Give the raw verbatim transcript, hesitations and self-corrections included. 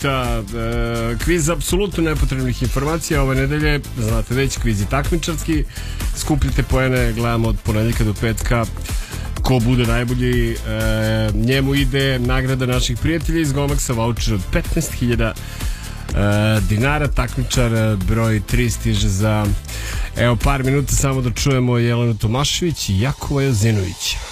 Da, e, kviz apsolutno nepotrebnih informacija ove nedelje, znate već, kviz je takmičarski, skupljite poene, gledamo od ponedjeljka do petka, ko bude najbolji, e, njemu ide nagrada naših prijatelja iz Gomaxa, voucher od petnaest hiljada e, dinara, takmičar broj tri stiže za evo par minuta, samo da čujemo Jelenu Tomašević i Jakova Jozinovića.